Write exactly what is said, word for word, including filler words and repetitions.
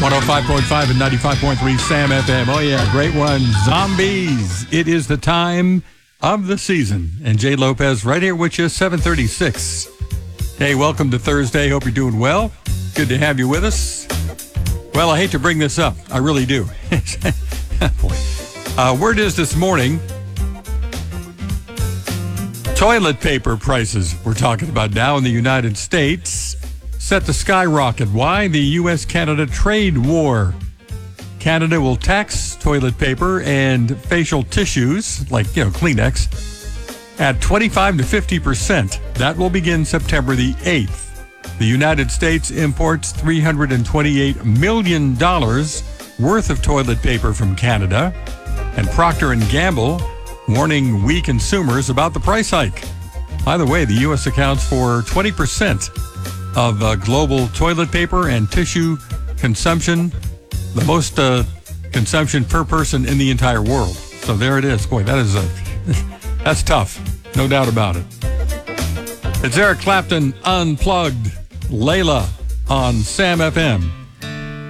one oh five point five and ninety-five point three Sam F M. Oh, yeah, great one. Zombies. It is the time of the season. And Jay Lopez right here with you, seven thirty-six. Hey, welcome to Thursday. Hope you're doing well. Good to have you with us. Well, I hate to bring this up. I really do. Boy. Uh, word is this morning, toilet paper prices we're talking about now in the United States set to skyrocket. Why? The U S Canada trade war. Canada will tax toilet paper and facial tissues, like, you know, Kleenex, at twenty-five to fifty percent. That will begin September the eighth. The United States imports three hundred twenty-eight million dollars worth of toilet paper from Canada, and Procter and Gamble warning we consumers about the price hike. By the way, the U S accounts for twenty percent of uh, global toilet paper and tissue consumption, the most uh, consumption per person in the entire world. So there it is. Boy, that is a that's tough, no doubt about it. It's Eric Clapton Unplugged, Layla on Sam F M.